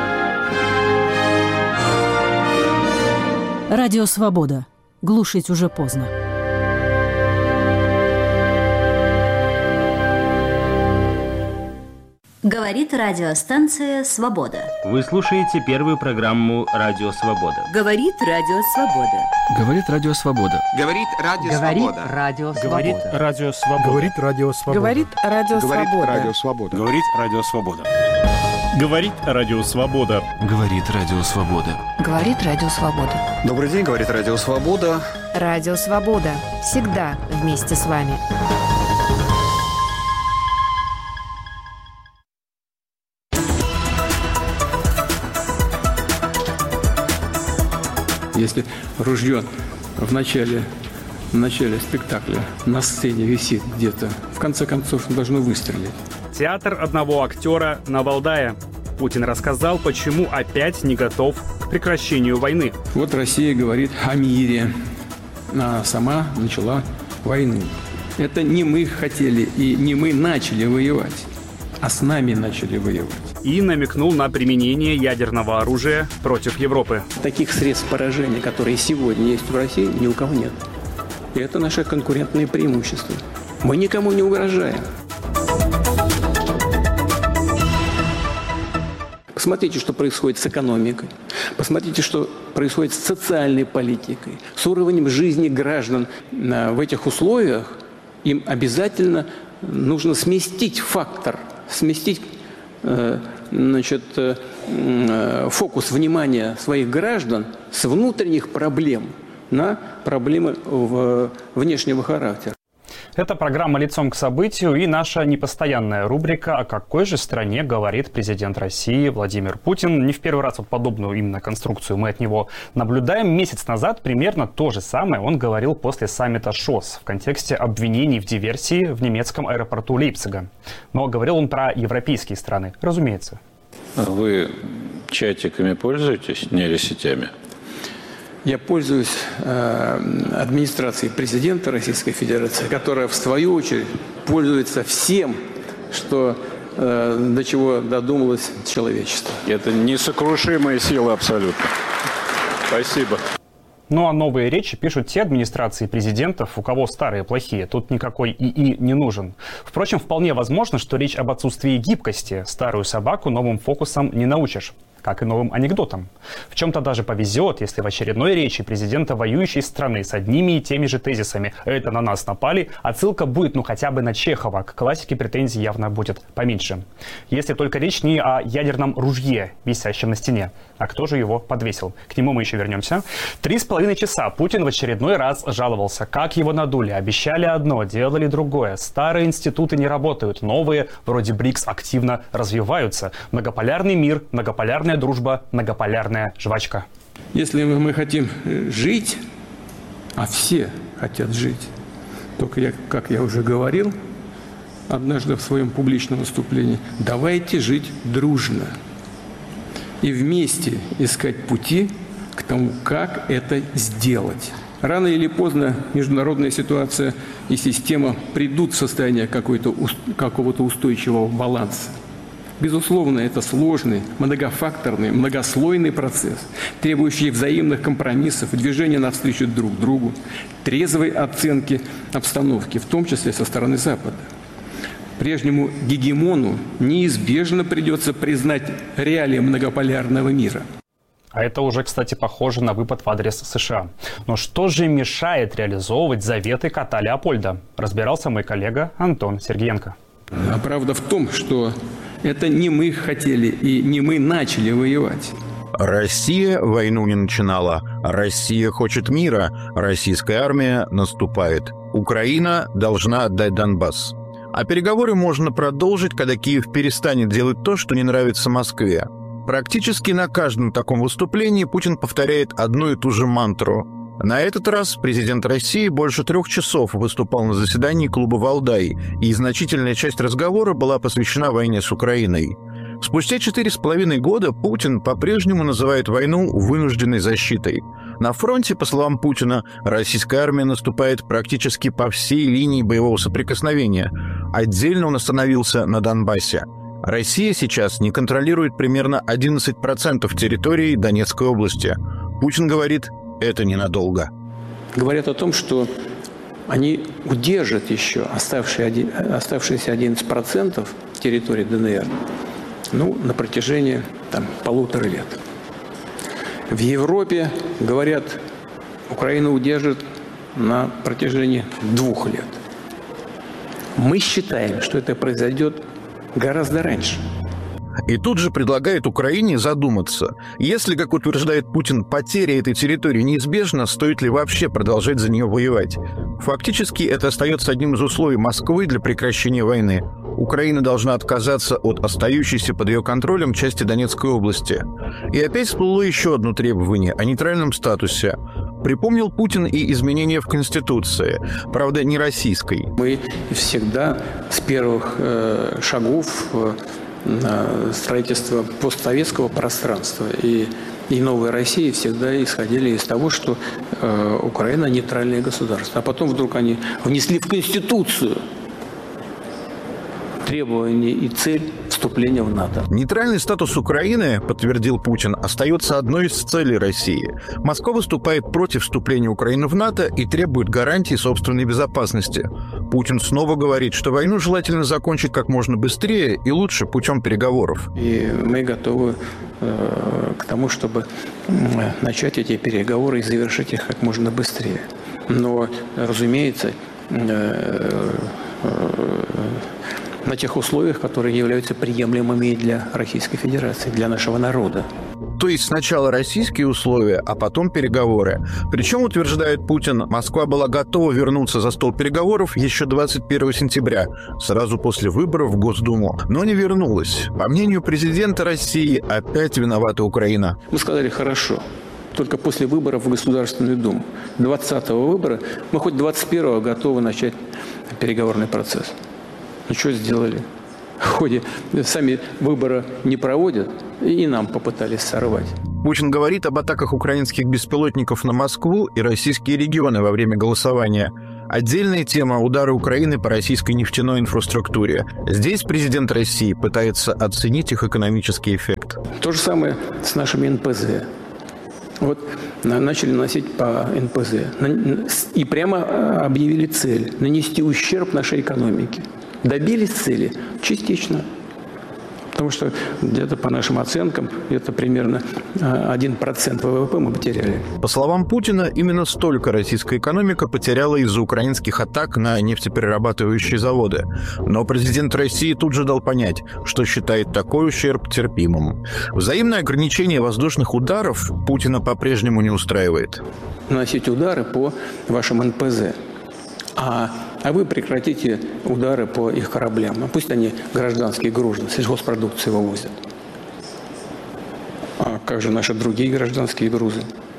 Радио «Свобода». Глушить уже поздно. Говорит радиостанция «Свобода». Вы слушаете первую программу «Радио Свобода». Говорит Радио Свобода. Говорит Радио Свобода. Говорит Радио Свобода. Говорит Радио Свобода. Говорит Радио Свобода. Говорит Радио Свобода. Говорит Радио Свобода. Говорит Радио Свобода. Говорит Радио Свобода. Говорит Радио Свобода. Добрый день, говорит Радио Свобода. Радио Свобода. Всегда вместе с вами. Если ружье в начале, в начале спектакля на сцене висит где-то, в конце концов должно выстрелить. Театр одного актера на Валдае. Путин рассказал, почему опять не готов к прекращению войны. Вот Россия говорит о мире, а сама начала войну. Это не мы хотели и не мы начали воевать, а с нами начали воевать. И намекнул на применение ядерного оружия против Европы. Таких средств поражения, которые сегодня есть в России, ни у кого нет. И это наше конкурентное преимущество. Мы никому не угрожаем. Посмотрите, что происходит с экономикой. Посмотрите, что происходит с социальной политикой, с уровнем жизни граждан. В этих условиях им обязательно нужно сместить фактор, сместить э, значит, э, фокус внимания своих граждан с внутренних проблем на проблемы в, внешнего характера. Это программа «Лицом к событию» и наша непостоянная рубрика «О какой же стране говорит президент России Владимир Путин». Не в первый раз вот подобную именно конструкцию мы от него наблюдаем. Месяц назад примерно то же самое он говорил после саммита ШОС в контексте обвинений в диверсии в немецком аэропорту Лейпцига. Но говорил он про европейские страны, разумеется. Вы чатиками пользуетесь, нейросетями? Я пользуюсь э, администрацией президента Российской Федерации, которая, в свою очередь, пользуется всем, что, э, до чего додумалось человечество. Это несокрушимая сила абсолютно. Спасибо. Ну а новые речи пишут те администрации президентов, у кого старые плохие. Тут никакой ИИ не нужен. Впрочем, вполне возможно, что речь об отсутствии гибкости. Старую собаку новым фокусом не научишь. Как и новым анекдотам. В чем-то даже повезет, если в очередной речи президента воюющей страны с одними и теми же тезисами «это на нас напали», отсылка будет ну хотя бы на Чехова. К классике претензий явно будет поменьше. Если только речь не о ядерном ружье, висящем на стене. А кто же его подвесил? К нему мы еще вернемся. Три с половиной часа Путин в очередной раз жаловался, как его надули. Обещали одно, делали другое. Старые институты не работают, новые, вроде БРИКС, активно развиваются. Многополярный мир, многополярная дружба, многополярная жвачка. Если мы хотим жить, а все хотят жить, только я, как я уже говорил однажды в своем публичном выступлении, давайте жить дружно и вместе искать пути к тому, как это сделать. Рано или поздно международная ситуация и система придут в состояние какой-то, какого-то устойчивого баланса. Безусловно, это сложный, многофакторный, многослойный процесс, требующий взаимных компромиссов, движения навстречу друг другу, трезвой оценки обстановки, в том числе со стороны Запада. Прежнему гегемону неизбежно придется признать реалии многополярного мира. А это уже, кстати, похоже на выпад в адрес США. Но что же мешает реализовывать заветы кота Леопольда? Разбирался мой коллега Антон Сергеенко. А правда в том, что это не мы хотели и не мы начали воевать. Россия войну не начинала. Россия хочет мира. Российская армия наступает. Украина должна отдать Донбасс. А переговоры можно продолжить, когда Киев перестанет делать то, что не нравится Москве. Практически на каждом таком выступлении Путин повторяет одну и ту же мантру. На этот раз президент России больше трех часов выступал на заседании клуба «Валдай», и значительная часть разговора была посвящена войне с Украиной. Спустя четыре с половиной года Путин по-прежнему называет войну вынужденной защитой. На фронте, по словам Путина, российская армия наступает практически по всей линии боевого соприкосновения. Отдельно он остановился на Донбассе. Россия сейчас не контролирует примерно одиннадцать процентов территории Донецкой области. Путин говорит, это ненадолго. Говорят о том, что они удержат еще оставшиеся одиннадцать процентов территории ДНР ну, на протяжении там, полутора лет. В Европе, говорят, Украина удержит на протяжении двух лет. Мы считаем, что это произойдет гораздо раньше. И тут же предлагает Украине задуматься. Если, как утверждает Путин, потеря этой территории неизбежна, стоит ли вообще продолжать за нее воевать? Фактически это остается одним из условий Москвы для прекращения войны. Украина должна отказаться от остающейся под ее контролем части Донецкой области. И опять всплыло еще одно требование о нейтральном статусе. Припомнил Путин и изменения в Конституции, правда, не российской. Мы всегда с первых э, шагов э, строительства постсоветского пространства и, и новой России всегда исходили из того, что э, Украина нейтральное государство. А потом вдруг они внесли в Конституцию требования и цель вступления в НАТО. Нейтральный статус Украины, подтвердил Путин, остается одной из целей России. Москва выступает против вступления Украины в НАТО и требует гарантий собственной безопасности. Путин снова говорит, что войну желательно закончить как можно быстрее и лучше путем переговоров. И мы готовы э, к тому, чтобы начать эти переговоры и завершить их как можно быстрее. Но, разумеется, э, э, на тех условиях, которые являются приемлемыми для Российской Федерации, для нашего народа. То есть сначала российские условия, а потом переговоры. Причем, утверждает Путин, Москва была готова вернуться за стол переговоров еще двадцать первого сентября, сразу после выборов в Госдуму, но не вернулась. По мнению президента России, опять виновата Украина. Мы сказали, хорошо. Только после выборов в Государственную Думу. двадцатого выбора мы хоть двадцать первого готовы начать переговорный процесс. Ну, что сделали? В ходе сами выборы не проводят, и нам попытались сорвать. Путин говорит об атаках украинских беспилотников на Москву и российские регионы во время голосования. Отдельная тема – удары Украины по российской нефтяной инфраструктуре. Здесь президент России пытается оценить их экономический эффект. То же самое с нашими эн пэ зэ. Вот начали наносить по эн пэ зэ. И прямо объявили цель – нанести ущерб нашей экономике. Добились цели? Частично. Потому что где-то по нашим оценкам, это примерно один процент вэ вэ пэ мы потеряли. По словам Путина, именно столько российская экономика потеряла из-за украинских атак на нефтеперерабатывающие заводы. Но президент России тут же дал понять, что считает такой ущерб терпимым. Взаимное ограничение воздушных ударов Путина по-прежнему не устраивает. Наносить удары по вашим эн пэ зэ. А, а вы прекратите удары по их кораблям. А пусть они гражданские грузы, сельхозпродукции вывозят. А как же наши другие гражданские грузы?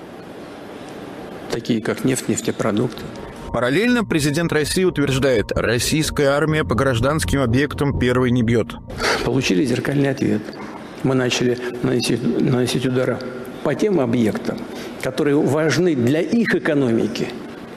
Такие как нефть, нефтепродукты. Параллельно президент России утверждает, российская армия по гражданским объектам первой не бьет. Получили зеркальный ответ. Мы начали наносить, наносить удары по тем объектам, которые важны для их экономики.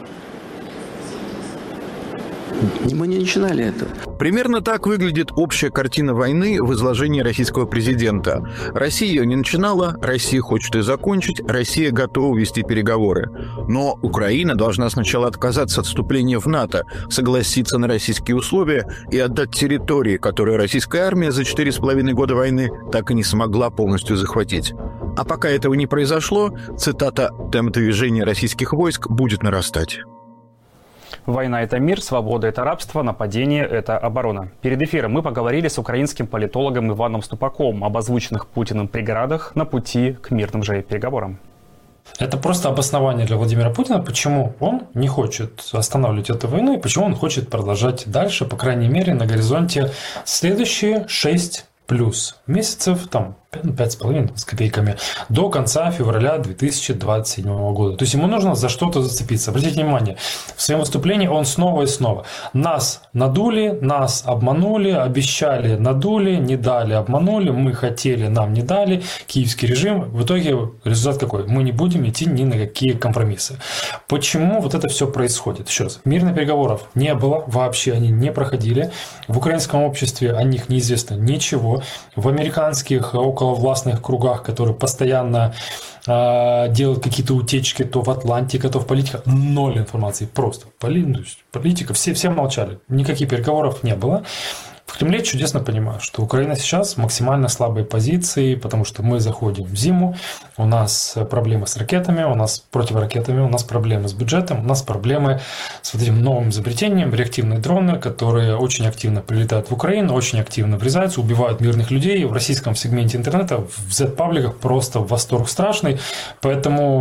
Мы не начинали этого. Примерно так выглядит общая картина войны в изложении российского президента. Россия ее не начинала, Россия хочет ее закончить, Россия готова вести переговоры. Но Украина должна сначала отказаться от вступления в НАТО, согласиться на российские условия и отдать территории, которые российская армия за четыре с половиной года войны так и не смогла полностью захватить. А пока этого не произошло, цитата, «темп движения российских войск будет нарастать». Война – это мир, свобода – это рабство, нападение – это оборона. Перед эфиром мы поговорили с украинским политологом Иваном Ступаком об озвученных Путиным преградах на пути к мирным же переговорам. Это просто обоснование для Владимира Путина, почему он не хочет останавливать эту войну и почему он хочет продолжать дальше, по крайней мере, на горизонте следующие шесть плюс месяцев, там, пять с половиной с копейками, до конца февраля две тысячи двадцать седьмого года. То есть ему нужно за что-то зацепиться. Обратите внимание, в своем выступлении он снова и снова. Нас надули, нас обманули, обещали, надули, не дали, обманули, мы хотели, нам не дали, киевский режим. В итоге результат какой? Мы не будем идти ни на какие компромиссы. Почему вот это все происходит? Еще раз, мирных переговоров не было, вообще они не проходили. В украинском обществе о них неизвестно ничего. В американских околовластных кругах, которые постоянно э, делают какие-то утечки то в Атлантике, то в политике, ноль информации, просто политика, все, все молчали, никаких переговоров не было. В Кремле чудесно понимают, что Украина сейчас в максимально слабой позиции, потому что мы заходим в зиму, у нас проблемы с ракетами, у нас противоракетами, у нас проблемы с бюджетом, у нас проблемы с вот этим новым изобретением, реактивные дроны, которые очень активно прилетают в Украину, очень активно врезаются, убивают мирных людей. В российском сегменте интернета, в зет-пабликах просто восторг страшный, поэтому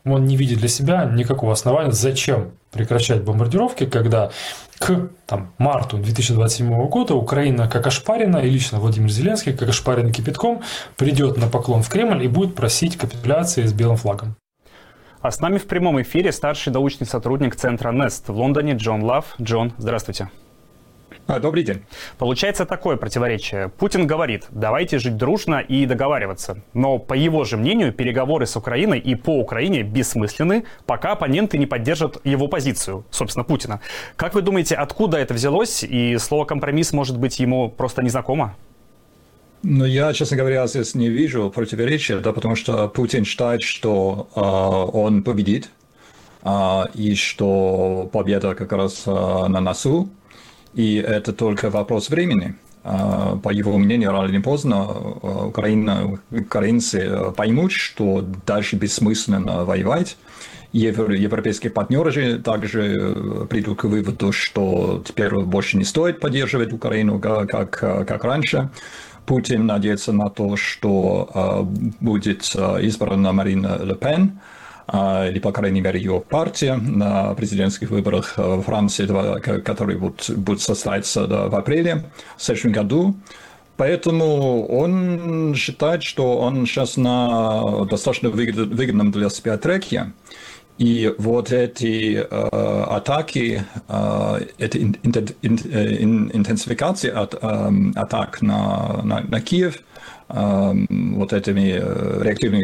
он не видит для себя никакого основания, зачем прекращать бомбардировки, когда к там, марту две тысячи двадцать седьмого года Украина, как ошпарена, и лично Владимир Зеленский, как ошпаренный кипятком, придет на поклон в Кремль и будет просить капитуляции с белым флагом. А с нами в прямом эфире старший научный сотрудник Центра Нест в Лондоне Джон Лав. Джон, здравствуйте. Добрый день. Получается такое противоречие. Путин говорит, давайте жить дружно и договариваться. Но, по его же мнению, переговоры с Украиной и по Украине бессмысленны, пока оппоненты не поддержат его позицию, собственно, Путина. Как вы думаете, откуда это взялось? И слово «компромисс», может быть, ему просто незнакомо? Ну, я, честно говоря, здесь не вижу противоречия, да, потому что Путин считает, что э, он победит, э, и что победа как раз э, на носу. И это только вопрос времени. По его мнению, рано или поздно Украина, украинцы поймут, что дальше бессмысленно воевать. Европейские партнеры же также придут к выводу, что теперь больше не стоит поддерживать Украину, как, как раньше. Путин надеется на то, что будет избрана Марина Ле Пен, или, по крайней мере, ее партия на президентских выборах во Франции, которые будут состояться в апреле в следующем году. Поэтому он считает, что он сейчас на достаточно выгодном для себя треке. И вот эти э, атаки, э, эта ин, ин, ин, интенсификация от, э, атак на, на, на Киев, э, вот этими реактивными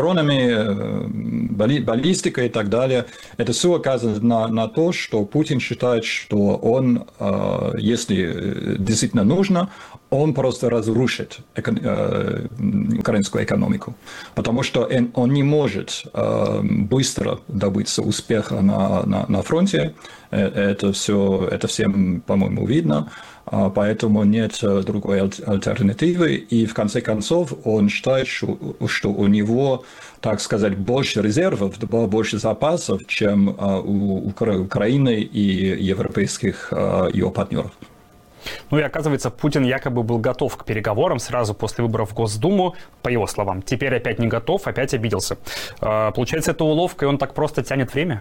дронами, балли, баллистикой и так далее, это все указывает на, на то, что Путин считает, что он, э, если действительно нужно, он просто разрушит эко- э, украинскую экономику, потому что он, он не может э, быстро добиться успеха на, на, на фронте. Это все, это всем, по-моему, видно, поэтому нет другой альтернативы. И в конце концов он считает, что, что у него, так сказать, больше резервов, больше запасов, чем у Украины и европейских ее партнеров. Ну и оказывается, Путин якобы был готов к переговорам сразу после выборов в Госдуму, по его словам. Теперь опять не готов, опять обиделся. Получается, это уловка, и он так просто тянет время?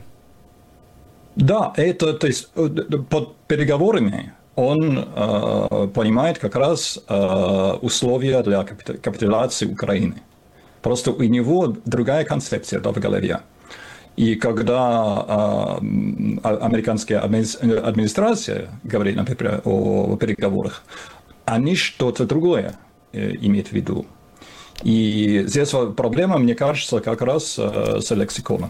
Да, это, то есть, под переговорами он э, понимает как раз э, условия для капитуляции Украины. Просто у него другая концепция, да, в голове. И когда э, американская администрация говорит, например, о, о переговорах, они что-то другое э, имеют в виду. И здесь проблема, мне кажется, как раз э, с лексиконом.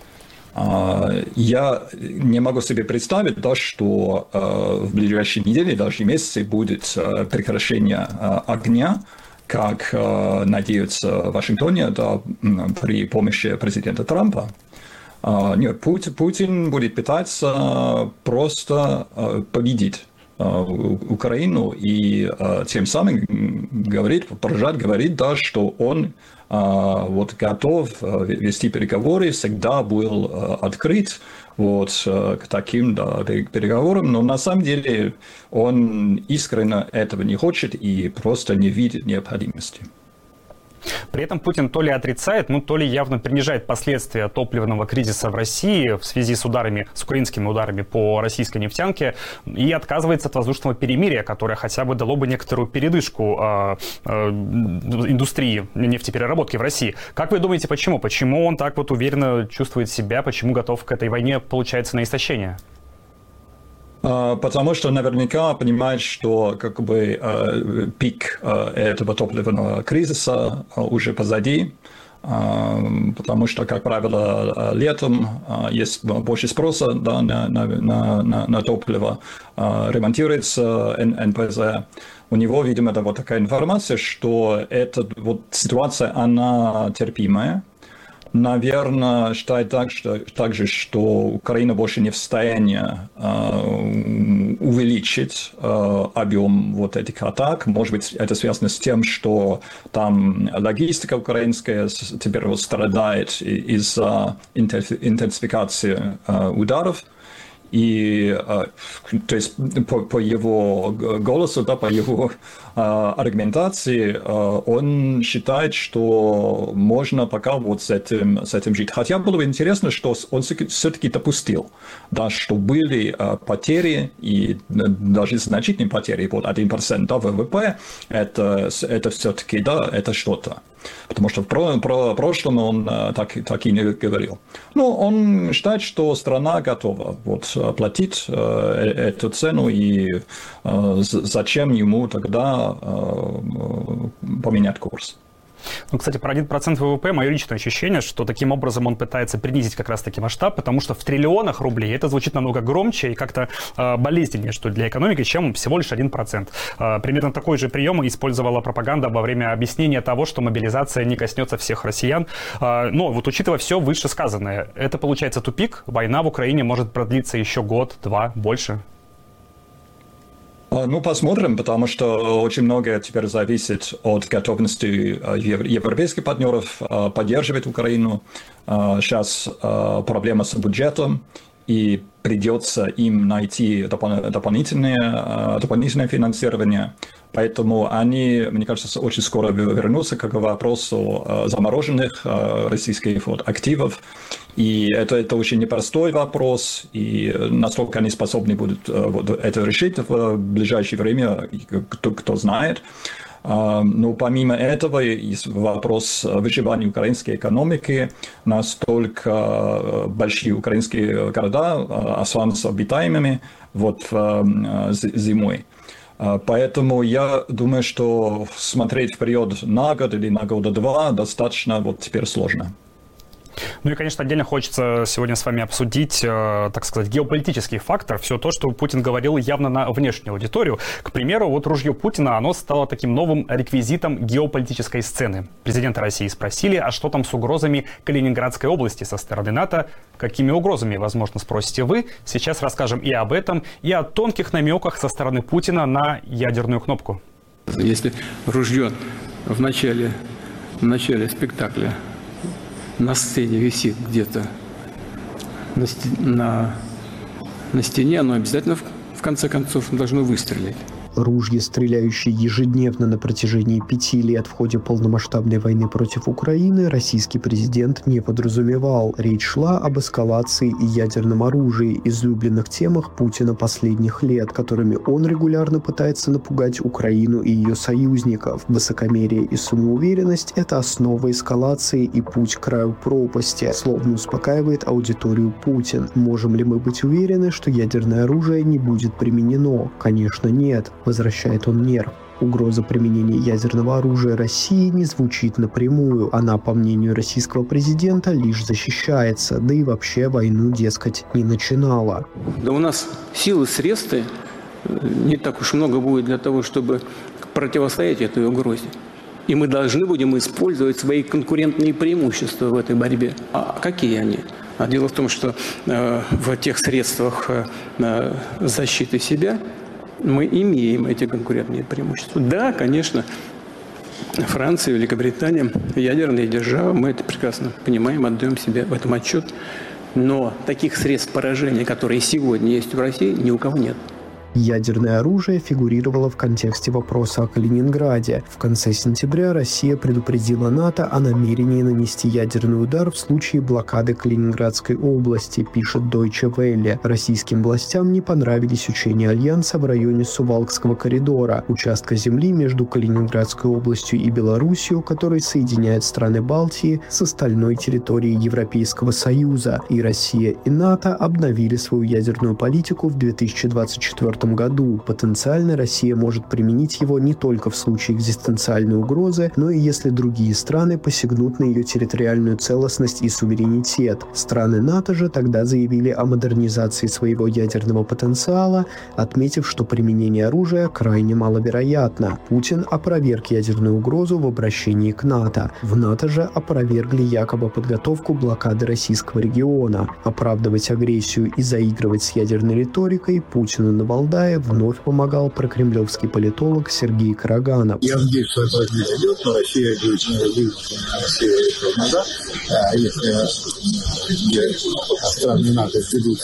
Э, я не могу себе представить, да, что э, в ближайшие недели, даже месяцы будет э, прекращение э, огня, как э, надеются в Вашингтоне, да, при помощи президента Трампа. Нет, Путин будет пытаться просто победить Украину и тем самым говорит, продолжать говорить, да, что он вот, готов вести переговоры, всегда был открыт вот, к таким, да, переговорам, но на самом деле он искренне этого не хочет и просто не видит необходимости. При этом Путин то ли отрицает, ну то ли явно принижает последствия топливного кризиса в России в связи с ударами, с украинскими ударами по российской нефтянке и отказывается от воздушного перемирия, которое хотя бы дало бы некоторую передышку э, э, индустрии нефтепереработки в России. Как вы думаете, почему? Почему он так вот уверенно чувствует себя, почему готов к этой войне, получается, на истощение? Потому что наверняка понимает, что как бы э, пик э, этого топливного кризиса э, уже позади, э, потому что, как правило, э, летом э, есть больше спроса, да, на, на, на, на топливо, э, ремонтируется эн пэ зэ. У него, видимо, это вот такая информация, что эта вот ситуация, она терпимая. Наверное, считает так, что, также, что Украина больше не в состоянии э, увеличить э, объем вот этих атак. Может быть, это связано с тем, что там логистика украинская теперь вот страдает из-за интенсификации э, ударов. И, то есть, по, по его голосу, да, по его аргументации, он считает, что можно пока вот с этим, с этим жить. Хотя было бы интересно, что он все-таки допустил, да, что были потери, и даже значительные потери, вот один процент да, вэ вэ пэ, это, это все-таки, да, это что-то. Потому что в про, про, прошлом он так, так и не говорил. Но он считает, что страна готова вот, платить э, эту цену, и э, зачем ему тогда э, поменять курс. Ну, кстати, про один процент вэ вэ пэ мое личное ощущение, что таким образом он пытается принизить как раз-таки масштаб, потому что в триллионах рублей это звучит намного громче и как-то э, болезненнее, что ли, для экономики, чем всего лишь один процент. Э, примерно такой же прием использовала пропаганда во время объяснения того, что мобилизация не коснется всех россиян. Э, но вот учитывая все вышесказанное, это получается тупик, война в Украине может продлиться еще год, два, больше. Ну, посмотрим, потому что очень многое теперь зависит от готовности европейских партнеров поддерживать Украину. Сейчас проблема с бюджетом, и придется им найти дополнительное, дополнительное финансирование. Поэтому они, мне кажется, очень скоро вернутся к вопросу замороженных российских вот, активов. И это, это очень непростой вопрос, и насколько они способны будут вот, это решить в ближайшее время, кто, кто знает. Но помимо этого есть вопрос выживания украинской экономики. Настолько большие украинские города останутся обитаемыми вот, зимой. Поэтому я думаю, что смотреть вперед на год или на года два достаточно вот теперь сложно. Ну и, конечно, отдельно хочется сегодня с вами обсудить, э, так сказать, геополитический фактор, все то, что Путин говорил явно на внешнюю аудиторию. К примеру, вот ружье Путина, оно стало таким новым реквизитом геополитической сцены. Президента России спросили, а что там с угрозами Калининградской области со стороны НАТО? Какими угрозами, возможно, спросите вы? Сейчас расскажем и об этом, и о тонких намеках со стороны Путина на ядерную кнопку. Если ружье в начале, в начале спектакля на сцене висит где-то на, на, на стене, оно обязательно в, в конце концов должно выстрелить. Ружья, стреляющие ежедневно на протяжении пяти лет в ходе полномасштабной войны против Украины, российский президент не подразумевал. Речь шла об эскалации и ядерном оружии, излюбленных темах Путина последних лет, которыми он регулярно пытается напугать Украину и ее союзников. Высокомерие и самоуверенность – это основа эскалации и путь к краю пропасти, словно успокаивает аудиторию Путин. Можем ли мы быть уверены, что ядерное оружие не будет применено? Конечно, нет. Возвращает он нерв. Угроза применения ядерного оружия России не звучит напрямую. Она, по мнению российского президента, лишь защищается, да и вообще войну, дескать, не начинала. Да у нас силы, средства не так уж много будет для того, чтобы противостоять этой угрозе. И мы должны будем использовать свои конкурентные преимущества в этой борьбе. А какие они? А дело в том, что э, в тех средствах э, защиты себя мы имеем эти конкурентные преимущества. Да, конечно, Франция, Великобритания, ядерные державы, мы это прекрасно понимаем, отдаем себе в этом отчет. Но таких средств поражения, которые сегодня есть в России, ни у кого нет. Ядерное оружие фигурировало в контексте вопроса о Калининграде. В конце сентября Россия предупредила НАТО о намерении нанести ядерный удар в случае блокады Калининградской области, пишет Deutsche Welle. Российским властям не понравились учения Альянса в районе Сувалкского коридора, участка земли между Калининградской областью и Белоруссией, который соединяет страны Балтии с остальной территорией Европейского Союза. И Россия, и НАТО обновили свою ядерную политику в две тысячи двадцать четвёртом году. Потенциально Россия может применить его не только в случае экзистенциальной угрозы, но и если другие страны посягнут на ее территориальную целостность и суверенитет. Страны НАТО же тогда заявили о модернизации своего ядерного потенциала, отметив, что применение оружия крайне маловероятно. Путин опроверг ядерную угрозу в обращении к НАТО. В НАТО же опровергли якобы подготовку блокады российского региона. Оправдывать агрессию и заигрывать с ядерной риторикой Путину на балда Валдае вновь помогал прокремлевский политолог Сергей Караганов. Я надеюсь, что это произойдет, но Россия будет вынуждена назад. А если страны НАТО введут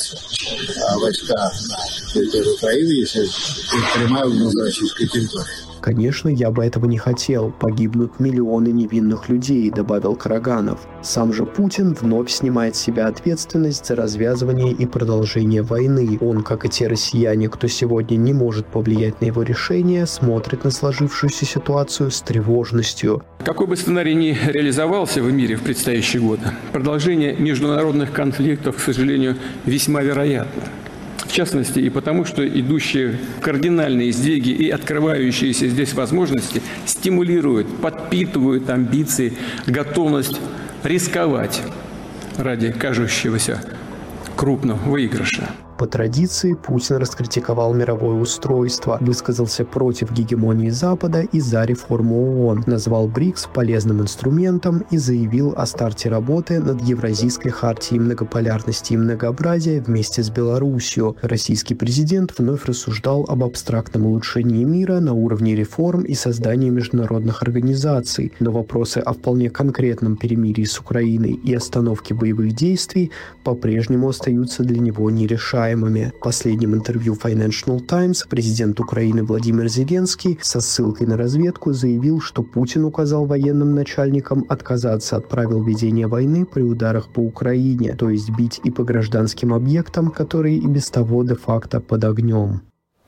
войска на территорию Украины, если прямая угроза российской территории. «Конечно, я бы этого не хотел. Погибнут миллионы невинных людей», — добавил Караганов. Сам же Путин вновь снимает с себя ответственность за развязывание и продолжение войны. Он, как и те россияне, кто сегодня не может повлиять на его решение, смотрит на сложившуюся ситуацию с тревожностью. Какой бы сценарий ни реализовался в мире в предстоящие годы, продолжение международных конфликтов, к сожалению, весьма вероятно. В частности, и потому, что идущие кардинальные сдвиги и открывающиеся здесь возможности стимулируют, подпитывают амбиции, готовность рисковать ради кажущегося крупного выигрыша. По традиции Путин раскритиковал мировое устройство, высказался против гегемонии Запада и за реформу ООН, назвал БРИКС полезным инструментом и заявил о старте работы над Евразийской хартией многополярности и многообразия вместе с Белоруссией. Российский президент вновь рассуждал об абстрактном улучшении мира на уровне реформ и создания международных организаций, но вопросы о вполне конкретном перемирии с Украиной и остановке боевых действий по-прежнему остаются для него нерешаемыми. В последнем интервью Financial Times президент Украины Владимир Зеленский со ссылкой на разведку заявил, что Путин указал военным начальникам отказаться от правил ведения войны при ударах по Украине, то есть бить и по гражданским объектам, которые и без того де-факто под огнем.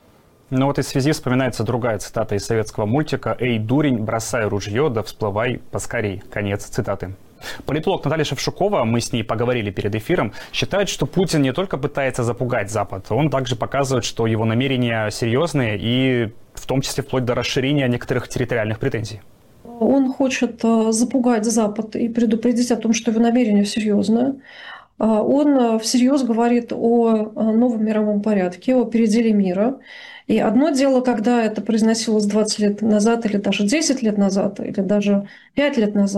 Ну вот и в связи вспоминается другая цитата из советского мультика «Эй, дурень, бросай ружье, да всплывай поскорей». Конец цитаты. Политолог Наталья Шевчукова, мы с ней поговорили перед эфиром, считает, что Путин не только пытается запугать Запад, он также показывает, что его намерения серьезные и в том числе вплоть до расширения некоторых территориальных претензий. Он хочет запугать Запад и предупредить о том, что его намерение серьезное. Он всерьез говорит о новом мировом порядке, о переделе мира. И одно дело, когда это произносилось двадцать лет назад, или даже десять лет назад, или даже пять лет назад,